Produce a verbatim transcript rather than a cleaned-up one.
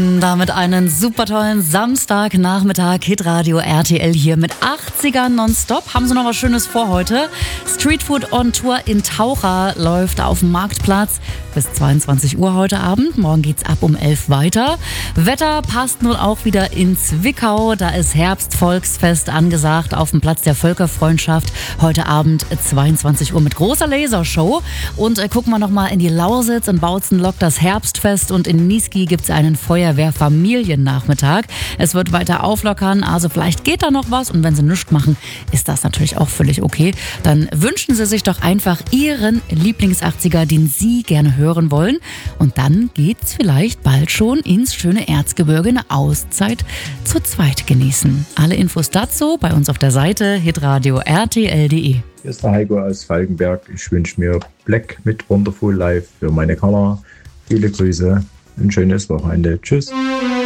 Damit einen super tollen Samstagnachmittag. Hitradio R T L hier mit achtziger nonstop. Haben Sie noch was Schönes vor heute? Streetfood on Tour in Taucher läuft auf dem Marktplatz bis zweiundzwanzig Uhr heute Abend. Morgen geht's ab um elf weiter. Wetter passt nun auch wieder in Zwickau. Da ist Herbstvolksfest angesagt auf dem Platz der Völkerfreundschaft. Heute Abend zweiundzwanzig Uhr mit großer Lasershow. Und äh, gucken wir nochmal in die Lausitz. In Bautzen lockt das Herbstfest und in Niesky gibt's einen Feuerwehrfamiliennachmittag. Es wird weiter auflockern, also vielleicht geht da noch was. Und wenn Sie nichts machen, ist das natürlich auch völlig okay. Dann wünschen Sie sich doch einfach Ihren Lieblingsachtziger, den Sie gerne hören wollen. Und dann geht's vielleicht bald schon ins schöne Erzgebirge, eine Auszeit zu zweit genießen. Alle Infos dazu bei uns auf der Seite hitradio r t l punkt d e. Hier ist der Heiko aus Falkenberg. Ich wünsche mir Black mit Wonderful Live für meine Kamera. Viele Grüße, ein schönes Wochenende. Tschüss.